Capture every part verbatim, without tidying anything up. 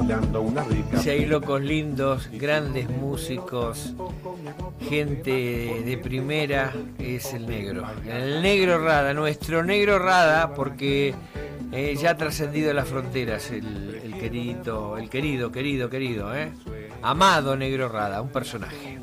Si hay locos lindos, grandes músicos, gente de primera, es el negro. El negro Rada, nuestro negro Rada, porque eh, ya ha trascendido las fronteras, el, el querido, el querido, querido, querido, ¿eh? Amado negro Rada, un personaje.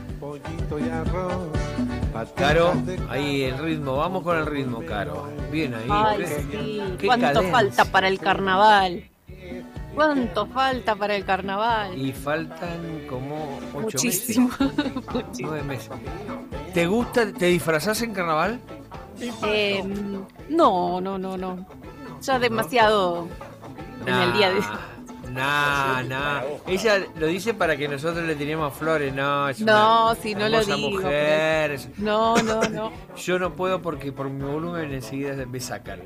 Caro, ahí el ritmo, vamos con el ritmo, Caro. Bien ahí. Ay, ¿Qué, sí. qué ¿Cuánto cadencia? falta para el carnaval? ¿Cuánto falta para el carnaval? Y faltan como ocho Muchísimo. meses. Nueve meses. ¿Te gusta, te disfrazás en carnaval? Eh, no, no, no, no. Ya demasiado en el día de... Nah, nah. Ella lo dice para que nosotros le tiremos flores. No, es No, una si no lo hermosa digo, mujer. Es- No, no, no. Yo no puedo porque por mi volumen enseguida me sacan.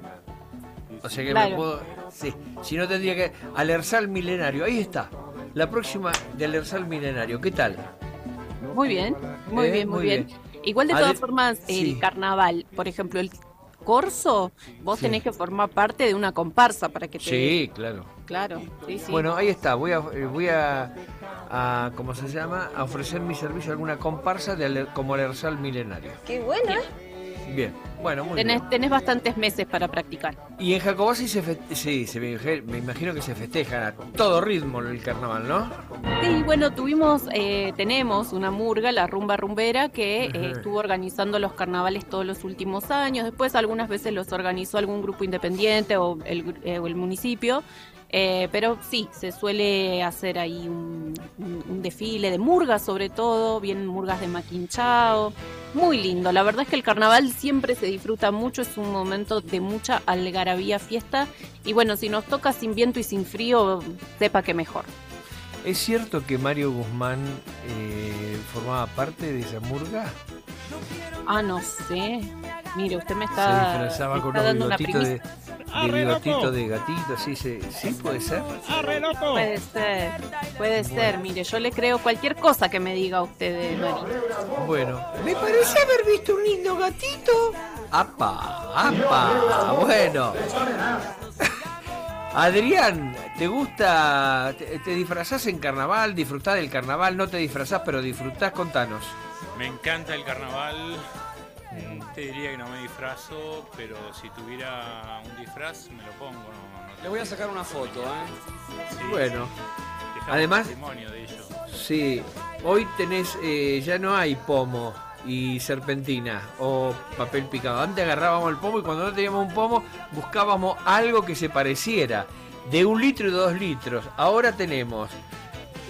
O sea que Claro. me puedo... Sí, si no tendría que... Alersal Milenario, ahí está. La próxima de Alersal Milenario, ¿qué tal? Muy bien, muy Eh, bien, muy, muy bien. bien. Igual de Ade- todas formas, sí. el carnaval, por ejemplo, el corso, vos Sí. tenés que formar parte de una comparsa para que te... Sí, claro. Claro, sí, sí. Bueno, ahí está. Voy a, eh, voy a, a, ¿cómo se llama? A ofrecer mi servicio a alguna comparsa de Aler- como Alersal Milenario. Qué buena. Bien, bueno, muy Tenés, bien. tenés bastantes meses para practicar. Y en Jacobasi se festeja, sí, se me, me imagino que se festeja a todo ritmo el carnaval, ¿no? Sí, bueno, tuvimos, eh, tenemos una murga, la Rumba Rumbera, que eh, Ajá. estuvo organizando los carnavales todos los últimos años. Después algunas veces los organizó algún grupo independiente o el, gru- eh, o el municipio. Eh, pero sí, se suele hacer ahí un, un- un desfile de murgas, sobre todo, bien murgas de Maquinchao. Muy lindo, la verdad es que el carnaval siempre se disfruta mucho, es un momento de mucha algarabía, fiesta. Y bueno, si nos toca sin viento y sin frío, sepa que mejor. ¿Es cierto que Mario Guzmán eh, formaba parte de esa murga? Ah, no sé. Mire, usted me Se está, disfrazaba me con está unos dando una bigotitos de, primicia. de bigotito de gatito, sí, sí, sí, puede ser. Puede ser, puede ser. Mire, yo le creo cualquier cosa que me diga usted, Mari. Bueno, me parece haber visto un lindo gatito. ¡Apa! ¡Apa! Bueno. Adrián, ¿te gusta? ¿Te, te disfrazás en carnaval? ¿Disfrutás del carnaval? ¿No te disfrazás, pero disfrutás? Contanos. Me encanta el carnaval. Mm, Te diría que no me disfrazo, pero si tuviera un disfraz me lo pongo. No, no Le voy a sacar una foto, ¿eh? Sí, Bueno, sí. Dejamos además- testimonio de ello. sí, hoy tenés, eh, ya no hay pomo y serpentina o papel picado. Antes agarrábamos el pomo y cuando no teníamos un pomo buscábamos algo que se pareciera, de un litro y dos litros. Ahora tenemos